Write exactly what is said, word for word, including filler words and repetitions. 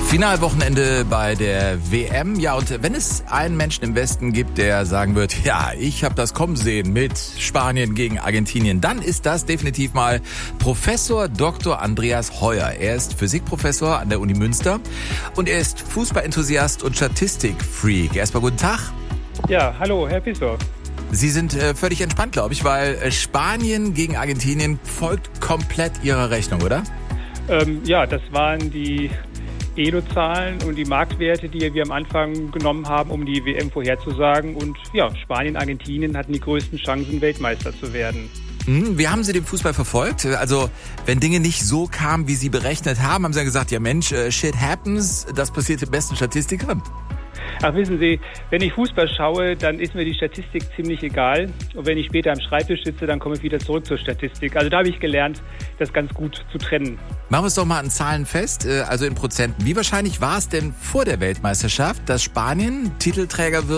Finalwochenende bei der W M. Ja, und wenn es einen Menschen im Westen gibt, der sagen wird, ja, ich habe das kommen sehen mit Spanien gegen Argentinien, dann ist das definitiv mal Professor Doktor Andreas Heuer. Er ist Physikprofessor an der Uni Münster und er ist Fußballenthusiast und Statistikfreak. Erstmal guten Tag. Ja, hallo, Herr Pistor. Sie sind äh, völlig entspannt, glaube ich, weil äh, Spanien gegen Argentinien folgt komplett Ihrer Rechnung, oder? Ähm, ja, das waren die Elo-Zahlen und die Marktwerte, die wir am Anfang genommen haben, um die W M vorherzusagen. Und ja, Spanien, Argentinien hatten die größten Chancen, Weltmeister zu werden. Wie haben Sie den Fußball verfolgt? Also, wenn Dinge nicht so kamen, wie Sie berechnet haben, haben Sie ja gesagt, ja Mensch, shit happens, das passiert den besten Statistikern. Ach, wissen Sie, wenn ich Fußball schaue, dann ist mir die Statistik ziemlich egal. Und wenn ich später am Schreibtisch sitze, dann komme ich wieder zurück zur Statistik. Also da habe ich gelernt, das ganz gut zu trennen. Machen wir es doch mal an Zahlen fest, also in Prozenten. Wie wahrscheinlich war es denn vor der Weltmeisterschaft, dass Spanien Titelträger wird?